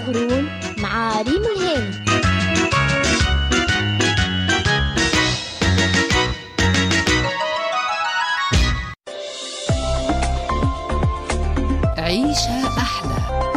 مغرون مع ريم الهاني. عيشها أحلى.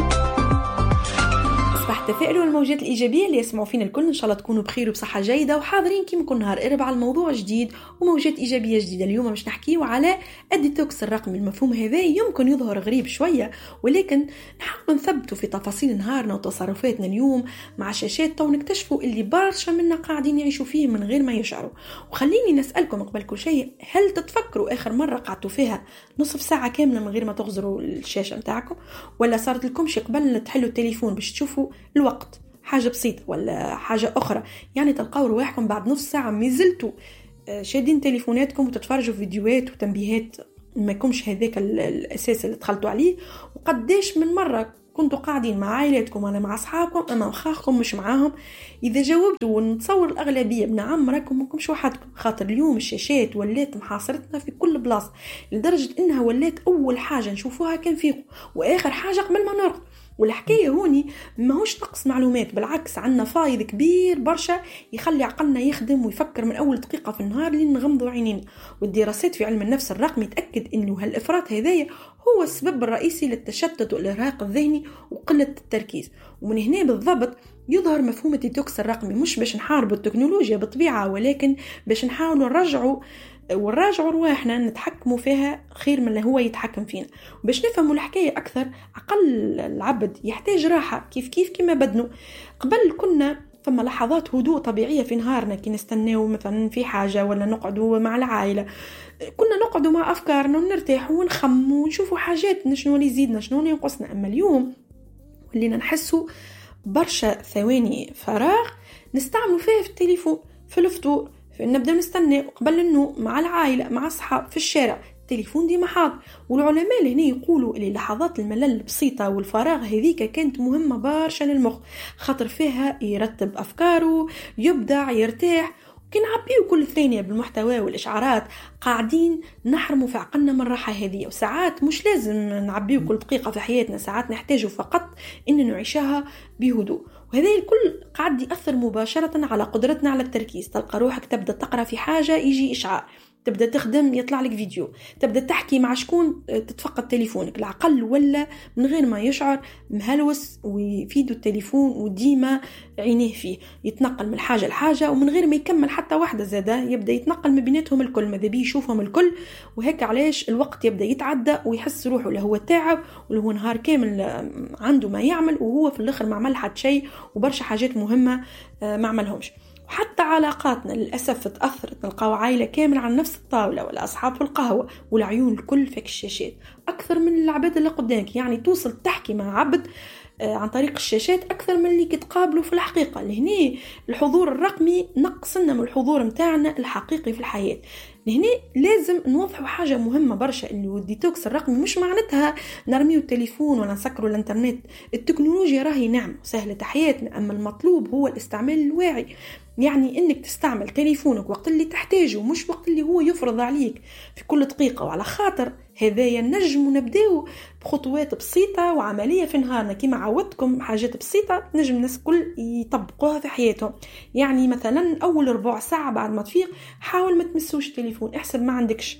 تفائلوا الموجات الإيجابية اللي يسمعوا فينا الكل، إن شاء الله تكونوا بخير وبصحة جيدة وحاضرين كيما كل نهار إربع الموضوع جديد وموجات إيجابية جديدة. اليوم مش نحكيه على الديتوكس الرقمي. المفهوم هذا يمكن يظهر غريب شوية، ولكن نحاول نثبتوا في تفاصيل نهارنا وتصرفاتنا اليوم مع الشاشات تو نكتشفوا اللي برشا منا قاعدين يعيشوا فيه من غير ما يشعروا. وخليني نسألكم قبل كل شيء، هل تتفكروا آخر مرة قعدتوا فيها نصف ساعة كاملة من غير ما تغزروا الشاشة متاعكم؟ ولا صارت لكمش قبل تحلوا التليفون باش تشوفوا الوقت حاجة بسيطة ولا حاجة أخرى؟ يعني تلقاو رواحكم بعد نص ساعة مازلتوا شادين تليفوناتكم وتتفرجوا فيديوهات وتنبيهات ما كمش هذاك الأساس اللي دخلتوا عليه. وقديش من مرة كنتوا قاعدين مع عائلاتكم ولا مع أصحابكم أما مخاخكم مش معاهم؟ إذا جاوبتوا ونتصور الأغلبية بنعم راكم مكمش وحدكم، خاطر اليوم الشاشات ولات محاصرتنا في كل بلاصة لدرجة إنها ولات أول حاجة نشوفوها كان فيكم وآخر حاجة قبل ما نرقد. والحكاية هوني ماهوش نقص معلومات، بالعكس عنا فايض كبير برشا يخلي عقلنا يخدم ويفكر من أول دقيقة في النهار لين نغمضوا عينينا. والدراسات في علم النفس الرقمي تأكد إنه هالإفراط هذايا هو السبب الرئيسي للتشتت والإرهاق الذهني وقلة التركيز. ومن هنا بالضبط يظهر مفهوم الديتوكس الرقمي، مش باش نحاربوا التكنولوجيا بطبيعة، ولكن باش نحاولوا نراجعوا رواحنا نتحكموا فيها خير من اللي هو يتحكم فينا. وباش نفهموا الحكاية أكثر، أقل العبد يحتاج راحة كيف كما بدنه. قبل كنا ثم لحظات هدوء طبيعية في نهارنا كي نستناو مثلا في حاجة ولا نقعدوا مع العائلة، كنا نقعدوا مع أفكارنا ونرتاحوا ونخموا ونشوفوا حاجات شنو اللي يزيدنا شنو اللي ينقصنا. أما اليوم ولينا نحسوا برشا ثواني فراغ نستعملوا فيها في التليفون، في الفطور، نبدأ نستنى قبل النوم، مع العائلة، مع أصحاب، في الشارع، التليفون ديما حاضر. والعلماء اللي هنا يقولوا اللي لحظات الملل البسيطة والفراغ هذيك كانت مهمة برشا للمخ، خاطر فيها يرتب أفكاره، يبدع، يرتاح. كي نعبيه كل ثانية بالمحتوى والإشعارات قاعدين نحرموا في عقلنا من الراحة هذه. وساعات مش لازم نعبيه كل دقيقة في حياتنا، ساعات نحتاجه فقط إن نعيشها بهدوء. وهذا الكل قاعد يأثر مباشرة على قدرتنا على التركيز. تلقى روحك تبدأ تقرأ في حاجة يجي إشعار، تبدأ تخدم يطلع لك فيديو، تبدأ تحكي مع شكون تتفقد تليفونك، العقل ولا من غير ما يشعر مهلوس ويفيدوا التليفون وديما عينيه فيه، يتنقل من حاجة لحاجة ومن غير ما يكمل حتى واحدة زادة يبدأ يتنقل ما بيناتهم الكل، ماذا بيه يشوفهم الكل. وهيك علاش الوقت يبدأ يتعدى ويحس روحه اللي هو تعب واللي هو نهار كامل عنده ما يعمل وهو في الآخر ما عمل حد شيء وبرشا حاجات مهمة ما عملهمش. وحتى علاقاتنا للأسف تأثرت، نلقاو عائلة كامل على نفس الطاولة ولا أصحاب في القهوة والعيون الكل فيك الشاشات أكثر من العباد اللي قدامك. يعني توصل تحكي مع عبد عن طريق الشاشات أكثر من اللي تقابله في الحقيقة. لهنا الحضور الرقمي نقصنا من الحضور متاعنا الحقيقي في الحياة. لهنا لازم نوضحوا حاجة مهمة برشا، إنه الديتوكس الرقمي مش معناتها نرميو التليفون ولا نسكروا الانترنت. التكنولوجيا راهي نعمة وسهلة حياتنا، أما المطلوب هو الاستعمال الواعي. يعني إنك تستعمل تليفونك وقت اللي تحتاجه مش وقت اللي هو يفرض عليك في كل دقيقة. وعلى خاطر هذا نجم ونبدأ بخطوات بسيطة وعملية في نهارنا كما عودتكم، حاجات بسيطة نجم الناس كل يطبقوها في حياتهم. يعني مثلا أول ربع ساعة بعد ما تفيق حاول ما تمسوش التليفون، احسب ما عندكش.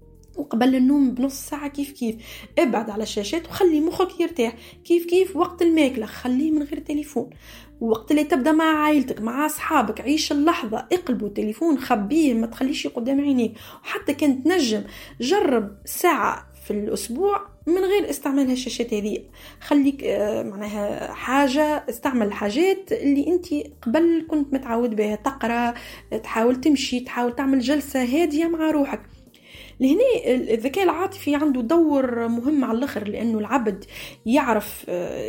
وقبل النوم بنص ساعة كيف ابعد على الشاشات وخلي مخك يرتاح. كيف وقت الماكلة خليه من غير تليفون. ووقت اللي تبدأ مع عائلتك مع أصحابك عيش اللحظة، اقلبوا التليفون خبيه ما تخليش قدام عينيك. وحتى كنت نجم جرب ساعة في الأسبوع من غير استعمال هالشاشات هذه. خليك معناها حاجة استعمل الحاجات اللي انت قبل كنت متعود بها، تقرأ، تحاول تمشي، تحاول تعمل جلسة هادية مع روحك. لهنا الذكاء العاطفي عنده دور مهم على الآخر، لأنه العبد يعرف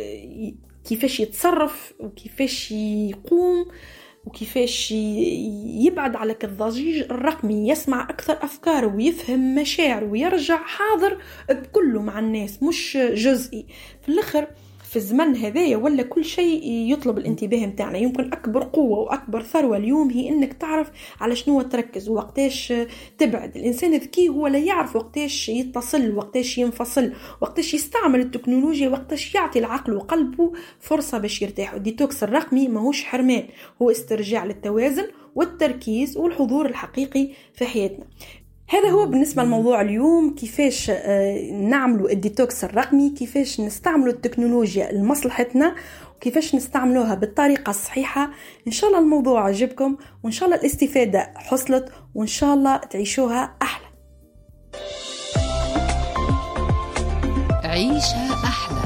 كيفاش يتصرف وكيفاش يقوم وكيفاش يبعد على الضجيج الرقمي، يسمع أكثر أفكاره ويفهم مشاعره ويرجع حاضر بكله مع الناس مش جزئي. في الآخر في الزمن هذايا ولا كل شيء يطلب الانتباه متاعنا. يمكن أكبر قوة وأكبر ثروة اليوم هي إنك تعرف على شنو تركز ووقتاش تبعد. الإنسان الذكي هو لا يعرف وقتاش يتصل، وقتاش ينفصل، وقتاش يستعمل التكنولوجيا، وقتاش يعطي العقل وقلبه فرصة باش يرتاح. الديتوكس الرقمي ماهوش حرمان، هو استرجاع للتوازن والتركيز والحضور الحقيقي في حياتنا. هذا هو بالنسبة لموضوع اليوم، كيفاش نعملوا الديتوكس الرقمي، كيفاش نستعملوا التكنولوجيا لمصلحتنا، وكيفاش نستعملوها بالطريقة الصحيحة. إن شاء الله الموضوع عجبكم، وإن شاء الله الاستفادة حصلت، وإن شاء الله تعيشوها أحلى. عيشها أحلى.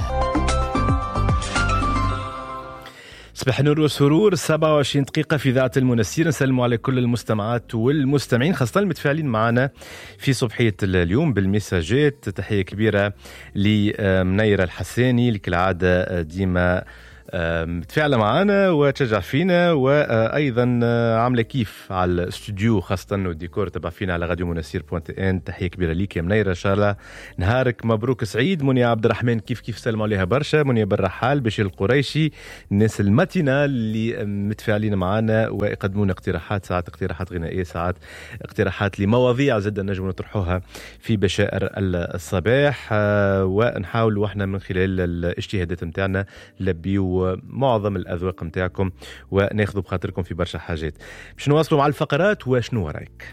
صباح نور وسرور. 27 دقيقة في إذاعة المنسير. نسلم على كل المستمعات والمستمعين، خاصة المتفاعلين معنا في صبحية اليوم بالمساجات. تحية كبيرة لمنيرة الحساني اللي كالعادة ديما متفاعلة معنا وتشجع فينا، وأيضا عاملة كيف على الاستوديو، خاصة الديكور تبع فينا على راديو منسير.ان. تحية كبيرة ليك يا منيرة، إن شاء الله نهارك مبروك سعيد. منيا عبد الرحمن كيف سلموا عليها برشا. منيا بالرحال، بشير القريشي، الناس المتينة اللي متفاعلين معنا ويقدمون اقتراحات، ساعات اقتراحات غنائية، ساعات اقتراحات لمواضيع زد نجم نطرحوها في بشائر الصباح، ونحاول واحنا من خلال الاجتهادات متاعنا نلبيو معظم الأذواق متاعكم وناخذوا بخاطركم في برشا حاجات. باش نواصلوا مع الفقرات. وشنو رايك؟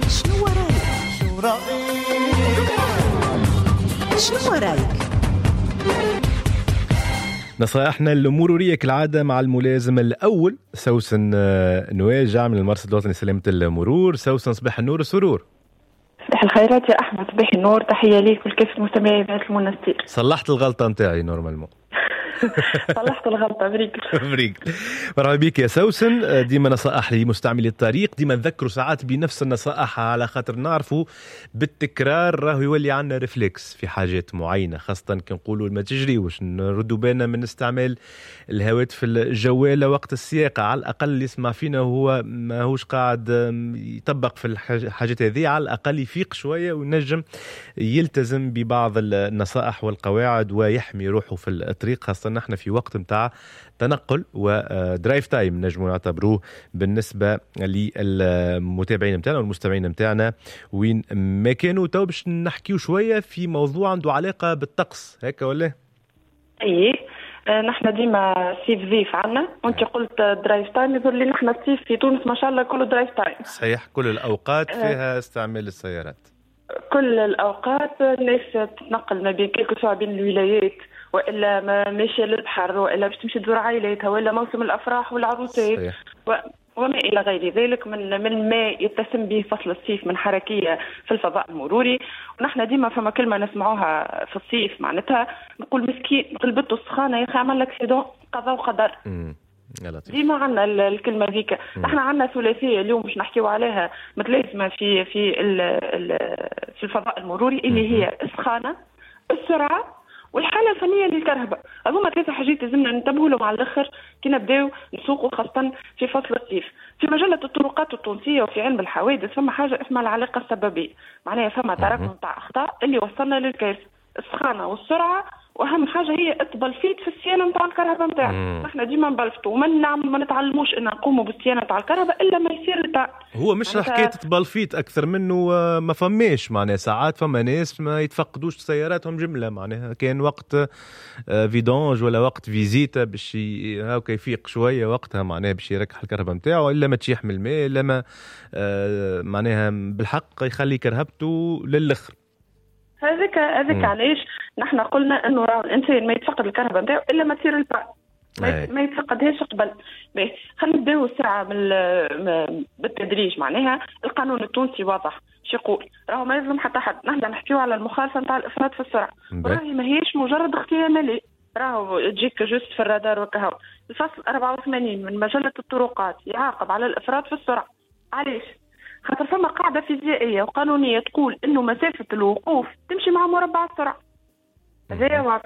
شنو رايك؟ نصائحنا المرورية كالعادة مع الملازم الأول سوسن نواجع من المرصد الوطني لسلامة المرور. سوسن صباح النور والسرور. صباح الخيرات يا أحمد. صباح النور، تحية ليك ولكافة مستمعي إذاعة المنسير. صلحت الغلطة متاعي نورمالمون. صلحت الغلطة. بريك. مرحبا بك يا سوسن. ديما نصائح لمستعملي الطريق، ديما نذكروا ساعات بنفس النصائح على خاطر نعرفوا بالتكرار راهو يولي عنا ريفلكس في حاجات معينة، خاصة كنقولوا ما تجريوش، نردوا بالنا من استعمال الهواتف الجوالة وقت السياقة. على الأقل اللي يسمع فينا وهو ما هوش قاعد يطبق في الحاجات هذه، على الأقل يفيق شوية وينجم يلتزم ببعض النصائح والقواعد ويحمي روحه في الطريق، خاصة نحن في وقت متاع تنقل ودرايف تايم نجموا نعتبروه بالنسبة للمتابعين متاعنا والمستمعين متاعنا وين ما كانوا. تو باش نحكيو شوية في موضوع عنده علاقة بالطقس، هكا ولا؟ ايه، نحن ديما سيف زيف عنا، وانت قلت درايف تايم، يظهر لي نحن الصيف في تونس ما شاء الله كله درايف تايم. صحيح، كل الأوقات فيها استعمال السيارات، كل الأوقات الناس تتنقل ما بين كل ساعة بين الولايات، وإلا ماشية للبحر، وإلا باش تمشي تزور عائلاتها، وإلا موسم الأفراح والعروسات وما إلى غير ذلك من ما يتسم به فصل الصيف من حركية في الفضاء المروري. ونحن ديما فما كلمة نسمعوها في الصيف معناتها نقول مسكين غلبته السخانة يا أخي عمل لك سيدون قضاء وقدر. ديما عنا الكلمة ذيك. نحن عنا ثلاثية اليوم باش نحكيو عليها متلازمة في الفضاء المروري، اللي هي السخانة، السرعة، والحالة الفنية للكرهبة. هذوما ثلاثة حاجات لازمنا ننتبهوا لهم على الآخر كي نبداو نسوقوا، خاصة في فصل الصيف. في مجلة الطرقات التونسية وفي علم الحوادث فما حاجة اسمها العلاقة السببية، معناها فما تراكم تاع أخطاء اللي وصلنا للكارثة. السخانة والسرعة، واهم حاجه هي التبلفيت في الصيانه نتاع الكهرباء نتاعنا. احنا ديما نبلفتوا وما نتعلموش ان نقوموا بالصيانه تاع الكهرباء الا ما يصير هو مش حكايه تبلفيت اكثر منه ما فماش. معناها ساعات فما ناس ما يتفقدوش سياراتهم جمله، معناها كان وقت فيدونج ولا وقت فيزيتا باش هاكا يفيق شويه وقتها، معناها باش يركح الكهرباء نتاعو، الا ما تشيح من الماء، الا ما معناها بالحق يخلي كرهبته للاخر. هذاك علاش نحن قلنا انه راه الانسان ما يتفقد الكهرباء نتاعو الا ما تصير الباء، ما يتفقدهاش قبل. خلينا نبداو الساعه بالتدريج. معناها القانون التونسي واضح شو يقول، راهو ما يظلم حتى حد. نحن نحكيو على المخالفه نتاع الافراط في السرعه، راهي ماهيش مجرد اختيار مالي، راهو تجيك جوست في الرادار وكهو. الفصل 84 من مجله الطرقات يعاقب على الافراط في السرعه. علاش؟ خاطر فما قاعدة فيزيائية وقانونية تقول إنه مسافة الوقوف تمشي مع مربع السرعة. هذا واضح.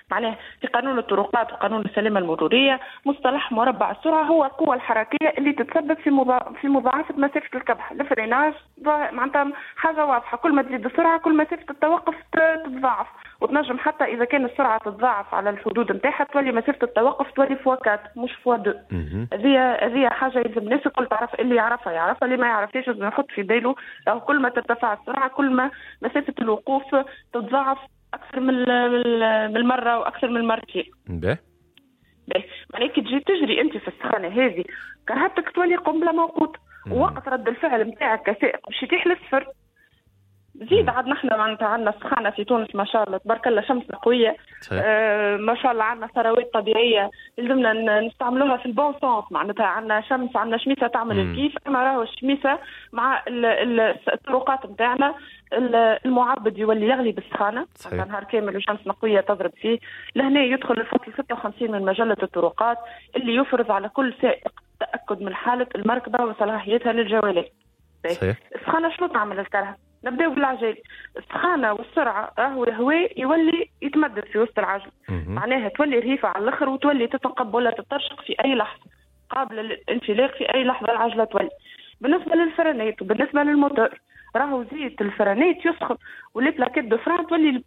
معناه في قانون الطرقات وقانون السلامة المرورية مصطلح مربع السرعة هو القوة الحركية اللي تتسبب في مضاعفة مسافة الكبح. الفريناج معناتها حاجة واضحة، كل ما تزيد السرعة كل ما مسافة التوقف تتضاعف، وتنجم حتى إذا كان السرعة تتضاعف على الحدود نتاعها تولي مسافة التوقف تولي فوكات مش فوا2. هذه حاجة يلزم الناس الكل تعرف، اللي يعرفها اللي ما يعرفش لازم يحط في باله كل ما ترتفع السرعة كل ما مسافة الوقوف تتضاعف أكثر من المرة وأكثر من المرتين. معناها كي تجي تجري أنت في السخانة هذه كرهبتك تولي قنبلة موقوت، ووقت رد الفعل نتاعك كسائق باش يتيح للصفر. زيد عاد نحن معناتها عندنا سخانة في تونس ما شاء الله تبارك الله، شمسنا قوية ما شاء الله، عندنا ثروات طبيعية لازمنا نستعملوها في البون سونس. معناتها عندنا شمس، عندنا شميسة تعمل الكيف، أما راهو الشميسة مع الطرقات نتاعنا المعبد يولي يغلي بالسخانة نهار كامل وشمس نقية تضرب فيه. لهنا يدخل الفصل 56 من مجلة الطرقات اللي يفرض على كل سائق تأكد من حالة المركبة وصلاحيتها للجوالات. السخانة شنو تعمل الكرهب؟ نبداو بالعجل. السخانة والسرعة راهو الهواء يولي يتمدد في وسط العجل، معناها تولي رهيفة على الآخر وتولي تتنقب ولا تترشق في أي لحظة، قابلة للانفلاق في أي لحظة العجلة تولي. بالنسبة للفرانات وبالنسبة للموتور راهو زيت الفرانات يسخن ولي بلاكيت دو فران تولي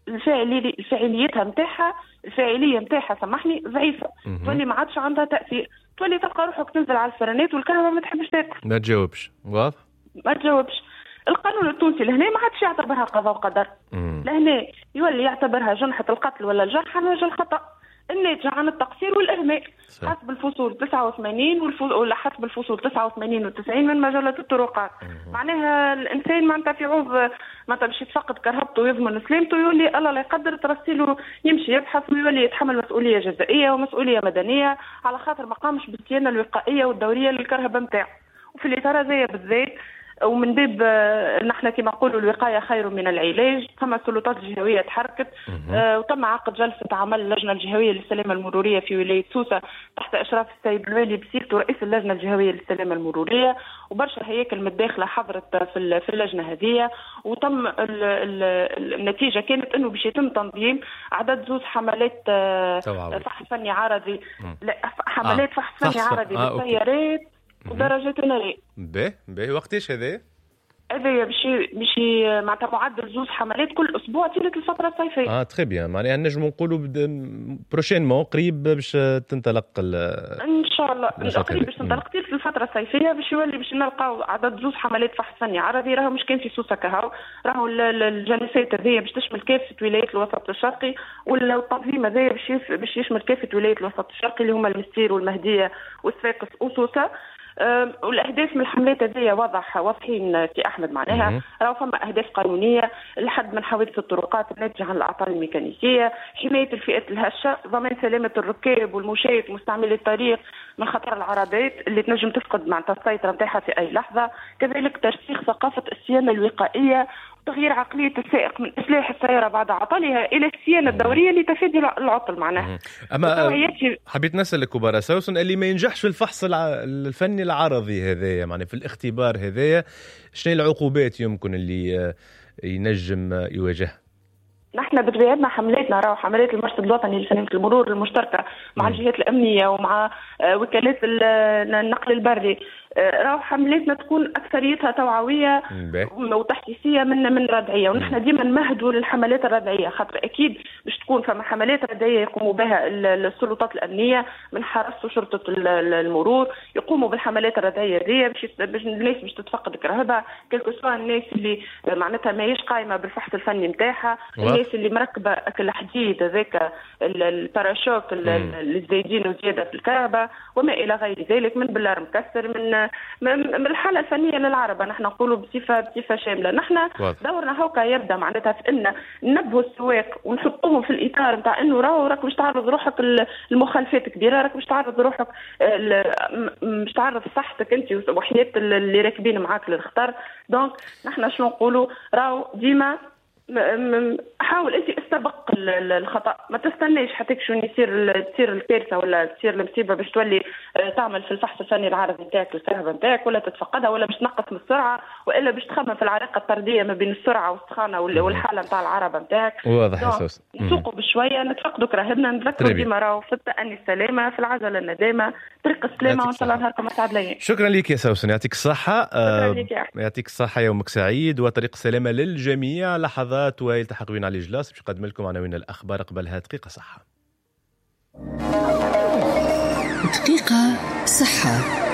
الفاعلية نتاعها سامحني ضعيفة، تولي ما عادش عندها تأثير، تولي تلقى روحك تنزل على الفرانات والكهرباء ما تحبش تاكل. ما تجاوبش واضح؟ ما تجاوبش. القانون التونسي لهنا ما عادش يعتبرها قضاء وقدر، لهنا يولي يعتبرها جنحة القتل ولا الجرح على وجه الخطأ الناتج عن التقصير والإهمال حسب الفصول 89 ولا حسب الفصول 89 و90 من مجلة الطرقات. معناها الإنسان معناتها في عوض معناتها باش يتفقد كرهبته ويضمن سلامته يولي الله لا يقدر ترسيله يمشي يبحث ويولي يتحمل مسؤولية جزائية ومسؤولية مدنية على خاطر ما قامش بالصيانة الوقائية والدورية للكرهبة نتاعو. وفي الإطار زي بالذات ومن باب نحن كما نقولوا الوقايه خير من العلاج، ثم السلطات الجهويه تحركت وتم عقد جلسه عمل اللجنه الجهويه للسلامه المروريه في ولايه سوسه تحت اشراف السيد الوالي بسيكتو رئيس اللجنه الجهويه للسلامه المروريه، وبرشا هياكل متداخله حضرت في اللجنه هذه، وتم النتيجه كانت انه باش يتم تنظيم عدد زوج حملات فحص فني عرضي حملات فحص فني عرضي بالسيارات ودرجات النارية. باهي وقتاش هذا باش معناتها معدل زوج حملات كل اسبوع طيله الفتره الصيفيه. تري بيان، معناها نجموا نقولوا بروشينمون قريب باش تنطلق ان شاء الله قريب باش تنطلق في الفتره الصيفيه باش يولي باش نلقاو عدد زوج حملات فحص فني عربي. راهو مش كان في سوسه كهو، راهو الجلسات هذه باش تشمل كافه ولايات الوسط الشرقي، والتنظيم هذا باش يشمل كافه ولايات الوسط الشرقي اللي هما المستير والمهديه والصفاقس وسوسه. والاهداف من الحملات هذه واضحين في احمد، معناها راهو فما اهداف قانونيه لحد من حوادث الطرقات الناتجه عن الاعطال الميكانيكيه، حمايه الفئات الهشه، ضمان سلامه الركاب والمشاة ومستعملي الطريق من خطر العربات اللي تنجم تفقد معناتها السيطره نتاعها في اي لحظه، كذلك ترسيخ ثقافه الصيانه الوقائيه، تغيير عقلية السائق من إصلاح السيارة بعد عطلها إلى الصيانة الدورية لتفادي العطل. معناها أما حبيت نسألك كبارة سوسن اللي ما ينجحش في الفحص الفني العرضي هذايا، يعني في الاختبار هذايا شنو العقوبات يمكن اللي ينجم يواجهها؟ نحن بطبيعتنا حملاتنا راهو حملات المرصد الوطني لسلامة المرور المشتركة مع الجهات الأمنية ومع وكالات النقل البري، راهو حملاتنا تكون أكثريتها توعوية وتحسيسية من ردعية، ونحن ديما نمهدوا للحملات الردعية خاطر أكيد باش تكون فما حملات ردعية يقوموا بها السلطات الأمنية من حرس وشرطة المرور، يقوموا بالحملات الردعية دي باش الناس باش تتفقد كرهبة كلكو سواء الناس اللي معناتها ماهيش قايمة بالفحص الفني نتاعها، الناس اللي مركبة الحديد هذاك الباراشوك الزايدين وزيادة في الكهرباء وما إلى غير ذلك، من بلار مكسر من الحالة الفنية للعربة نحن نقولوا بصفة شاملة. نحن دورنا هوكا يبدأ معناتها في إن ننبهوا السواق ونحطوهم في الإطار نتاع إنه راك باش تعرض روحك المخالفات كبيرة، راك باش تعرض روحك باش تعرض صحتك أنت وحياة اللي راكبين معاك للخطر. دونك نحن شنو نقولوا راهو ديما حاول انت استبق الخطا، ما تستناش حتى شو تصير الكارثه ولا تصير المصيبه باش تولي تعمل في الفحص الفني العرضي نتاعك والسرعه نتاعك، ولا تتفقدها، ولا باش تنقص من السرعه، والا باش تخمم في العلاقه الطرديه ما بين السرعه والسخانه والحاله نتاع العربه نتاعك. واضح يا سوس. نسوقوا بشويه، نتفقدوا كراهبنا، نذكروا ديما راهو في التأني السلامه، في العجله الندامه، طريق السلامه، وان شاء الله نهاركم اسعد ليا. شكرا لك يا سوسن، يعطيك الصحه. يعطيك الصحه، يومك سعيد وطريق السلامه للجميع. لحظات ويلتحق بنا علي جلاس باش نقدم لكم عناوين الاخبار قبلها دقيقه صحه. دقيقه صحه.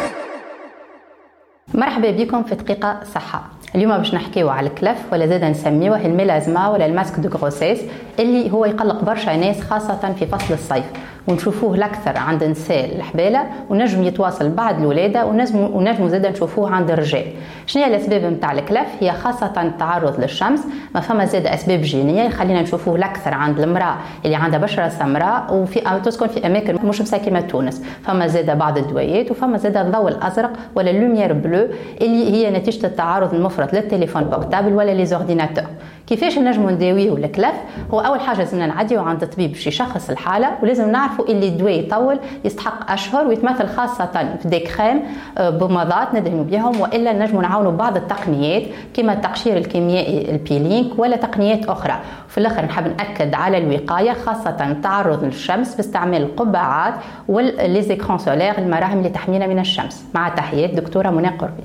مرحبا بكم في دقيقة صحة. اليوم باش نحكيو على الكلف، ولا زاد نسميوه الميلازما ولا الماسك دو غروسيس، اللي هو يقلق برشا ناس خاصة في فصل الصيف، ونشوفوه الأكثر عند نساء الحبالة، ونجم يتواصل بعد الولادة، ونجم زاد نشوفوه عند الرجال. شنو هي الأسباب متاع الكلف؟ هي خاصة التعرض للشمس، ما فما زاد أسباب جينية يخلينا نشوفوه الأكثر عند المرأة اللي عندها بشرة سمراء وفي تسكن في أماكن مش مساكنة تونس. فما زاد بعض الدويات، وفما زاد الضوء الأزرق ولا اللوميير بلو اللي هي نتيجة التعرض المفرط للتليفون بورتابل ولا لي زورديناتور. كيفاش نجمو نداويو الكلف؟ هو أول حاجة لازمنا نعديو عند الطبيب باش يشخص الحالة، ولازم نعرفوا اللي الدواء يطول يستحق أشهر، ويتمثل خاصة في دي كريم بمضات ندهنوا بهم، وإلا نجمو نعاونوا بعض التقنيات كما التقشير الكيميائي البيلينك ولا تقنيات أخرى. في الآخر نحب نأكد على الوقاية، خاصة التعرض للشمس باستعمال القبعات والليزيكرون سولير، المراهم اللي تحمينا من الشمس. مع تحيات دكتورة منى قربي.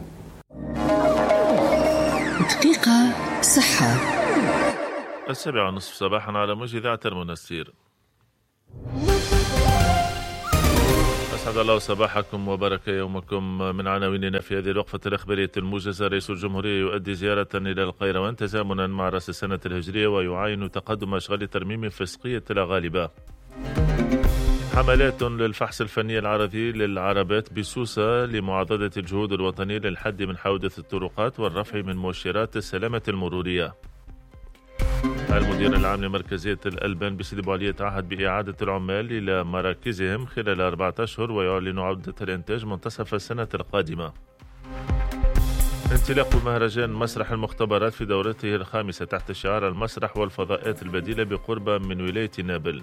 دقيقة صحة. 7:30 صباحا على موجة إذاعة المنستير. أسعد الله صباحكم وبارك يومكم. من عناويننا في هذه الوقفة الإخبارية الموجزة: رئيس الجمهورية يؤدي زيارة إلى القيروان تزامنا مع رأس السنة الهجرية، ويعاين تقدم أشغال ترميم فسقية الغالبة. حملات للفحص الفني العرضي للعربات بسوسة لمعاضدة الجهود الوطنية للحد من حوادث الطرقات والرفع من مؤشرات السلامة المرورية. المدير العام لمركزية الألبان بسيدي بوعلية تعهد بإعادة العمال إلى مراكزهم خلال 4 أشهر، ويعلن عودة الإنتاج منتصف السنة القادمة. انطلاق مهرجان مسرح المختبرات في دورته الخامسة تحت شعار المسرح والفضاءات البديلة بقرب من ولاية نابل.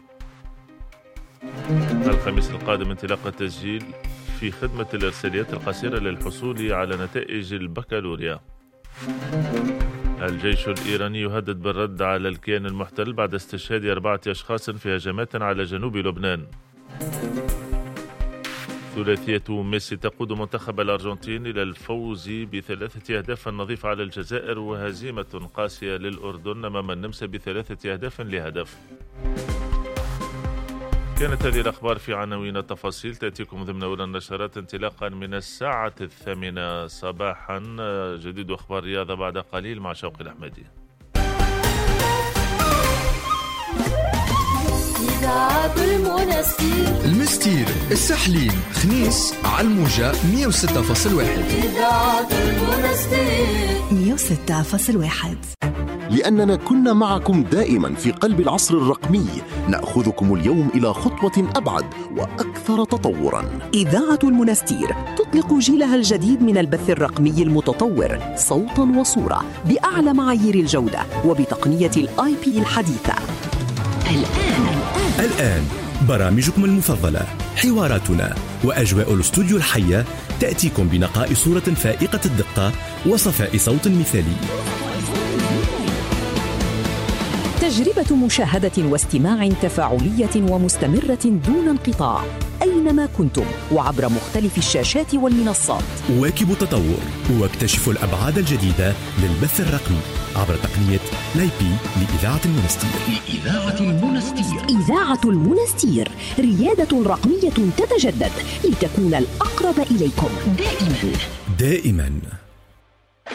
الخميس القادم انطلاق التسجيل في خدمة الإرساليات القصيرة للحصول على نتائج البكالوريا. الجيش الإيراني يهدد بالرد على الكيان المحتل بعد استشهاد 4 أشخاص في هجمات على جنوب لبنان. ثلاثية ميسي تقود منتخب الأرجنتين إلى الفوز ب3 أهداف نظيفة على الجزائر، وهزيمة قاسية للأردن أمام النمسا ب3 أهداف لهدف. كانت هذه الأخبار في عناوين التفاصيل تأتيكم ضمن أولى النشرات انطلاقا من 8:08 صباحا. جديد أخبار رياضة بعد قليل مع شوقي الأحمدي. المستير السحلين خنيس على الموجة 106.1. 106.1. لأننا كنا معكم دائما في قلب العصر الرقمي، نأخذكم اليوم إلى خطوة أبعد وأكثر تطورا. إذاعة المنستير تطلق جيلها الجديد من البث الرقمي المتطور صوتا وصورة بأعلى معايير الجودة وبتقنية الIP الحديثة. الآن برامجكم المفضلة، حواراتنا وأجواء الاستوديو الحية تأتيكم بنقاء صورة فائقة الدقة وصفاء صوت مثالي. تجربة مشاهدة واستماع تفاعلية ومستمرة دون انقطاع أينما كنتم وعبر مختلف الشاشات والمنصات. واكبوا التطور واكتشفوا الأبعاد الجديدة للبث الرقمي عبر تقنية لايبي لإذاعة المنستير. إذاعة المنستير، ريادة رقمية تتجدد لتكون الأقرب إليكم دائما.